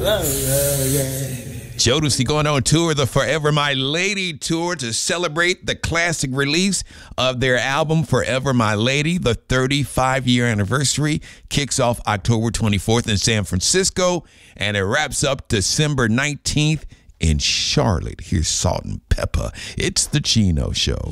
Jodeci going on tour, the Forever My Lady tour, to celebrate the classic release of their album Forever My Lady. The 35-year anniversary kicks off October 24th in San Francisco, and it wraps up December 19th in Charlotte. Here's Salt and Pepper. It's the Chino Show.